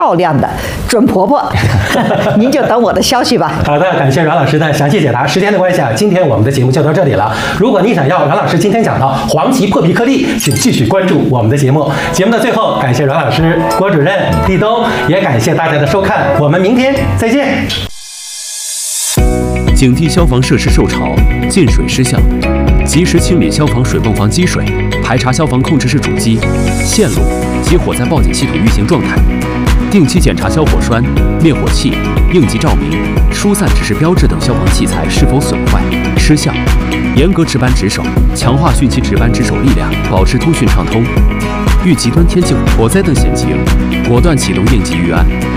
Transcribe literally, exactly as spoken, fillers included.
漂亮的准婆婆。您就等我的消息吧。 好的，感谢阮老师的详细解答。时间的关系啊，今天我们的节目就到这里了。如果你想要阮老师今天讲到黄芪破皮颗粒，请继续关注我们的节目。节目的最后，感谢阮老师、郭主任、立冬，也感谢大家的收看。我们明天再见。 警惕消防设施受潮、进水失效，及时清理消防水泵房积水，排查消防控制室主机、线路及火灾报警系统运行状态，定期检查消火栓、灭火器、应急照明、疏散指示标志等消防器材是否损坏、失效，严格值班值守，强化汛期值班值守力量，保持通讯畅通。遇极端天气、火灾等险情，果断启动应急预案。